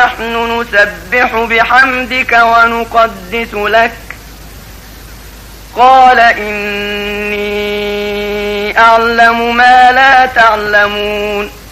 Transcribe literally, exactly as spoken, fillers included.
نحن نسبح بحمدك ونقدس لك قال إني أعلم ما لا تعلمون